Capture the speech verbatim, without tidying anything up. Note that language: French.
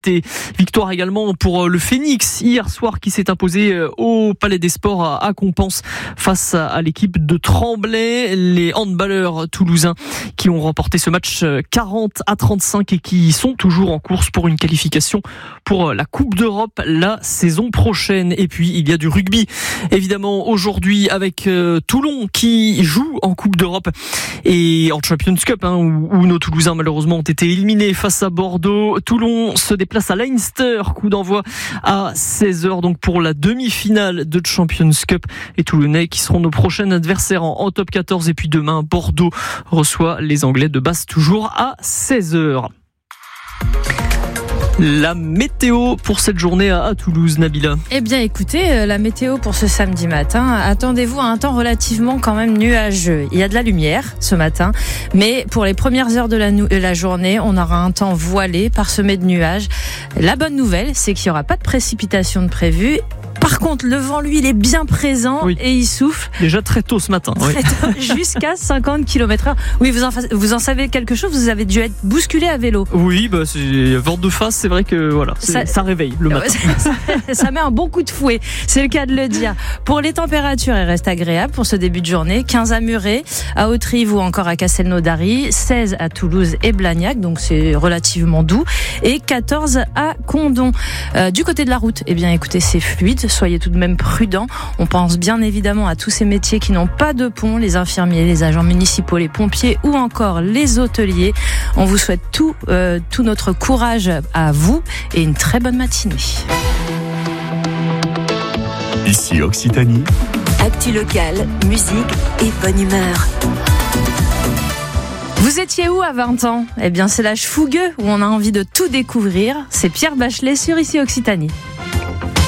qualité. Victoire également pour le Phoenix hier soir qui s'est imposé au Palais des Sports à Compense face à l'équipe de Tremblay. Les handballeurs toulousains qui ont remporté ce match quarante à trente-cinq et qui sont toujours en course pour une qualification pour la Coupe d'Europe la saison prochaine. Et puis il y a du rugby évidemment aujourd'hui avec euh, Toulon qui joue en Coupe d'Europe et en Champions Cup hein, où, où nos Toulousains malheureusement ont été éliminés face à Bordeaux. Toulon se déplace à Leinster, coup d'envoi à seize heures donc pour la demi-finale de Champions Cup. Et Toulonnais qui seront nos prochains adversaires en, en top quatorze. Et puis demain Bordeaux reçoit les Anglais de Basse toujours à seize heures. La météo pour cette journée à Toulouse, Nabila. Eh bien écoutez, la météo pour ce samedi matin, attendez-vous à un temps relativement quand même nuageux. Il y a de la lumière ce matin, mais pour les premières heures de la, nou- la journée, on aura un temps voilé, parsemé de nuages. La bonne nouvelle, c'est qu'il n'y aura pas de précipitations de prévues. Par contre, le vent, lui, il est bien présent oui. et il souffle. Déjà très tôt ce matin. Très oui. tôt, jusqu'à cinquante kilomètres heure. Oui, vous en, vous en savez quelque chose, vous avez dû être bousculé à vélo. Oui, bah, c'est vent de face, c'est vrai que voilà, ça, ça réveille le matin. Ça, ça met un bon coup de fouet, c'est le cas de le dire. Pour les températures, elles restent agréables pour ce début de journée. quinze à Muret, à Autrive ou encore à Castelnaudary, seize à Toulouse et Blagnac, donc c'est relativement doux, et quatorze à Condom. Euh, du côté de la route, eh bien écoutez, c'est fluide. Soyez tout de même prudents. On pense bien évidemment à tous ces métiers qui n'ont pas de pont, les infirmiers, les agents municipaux, les pompiers ou encore les hôteliers. On vous souhaite tout, euh, tout notre courage à vous et une très bonne matinée. Ici Occitanie. Actu locale, musique et bonne humeur. Vous étiez où à vingt ans ? Eh bien c'est l'âge fougueux où on a envie de tout découvrir. C'est Pierre Bachelet sur Ici Occitanie.